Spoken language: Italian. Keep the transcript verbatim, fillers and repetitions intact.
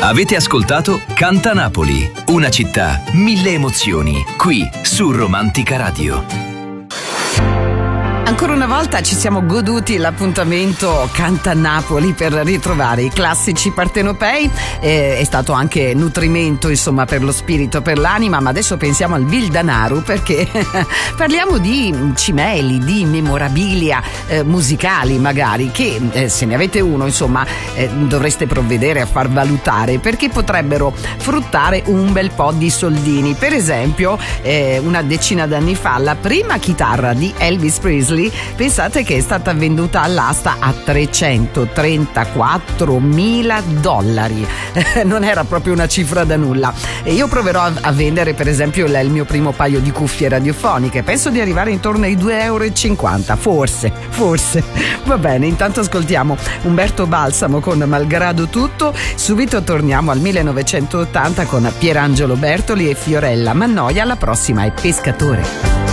Avete ascoltato Canta Napoli, una città, mille emozioni, qui su Romantica Radio. Ancora una volta ci siamo goduti l'appuntamento Canta Napoli per ritrovare i classici partenopei, eh, è stato anche nutrimento insomma per lo spirito, per l'anima, ma adesso pensiamo al Vildanaru perché parliamo di cimeli, di memorabilia eh, musicali magari che eh, se ne avete uno insomma eh, dovreste provvedere a far valutare perché potrebbero fruttare un bel po' di soldini. Per esempio eh, una decina d'anni fa la prima chitarra di Elvis Presley, pensate che è stata venduta all'asta a trecentotrentaquattromila dollari. Non era proprio una cifra da nulla. E io proverò a, a vendere per esempio il, il mio primo paio di cuffie radiofoniche, penso di arrivare intorno ai due euro e cinquanta, forse forse va bene. Intanto ascoltiamo Umberto Balsamo con Malgrado tutto, subito torniamo al millenovecentottanta con Pierangelo Bertoli e Fiorella Mannoia. La prossima è Pescatore.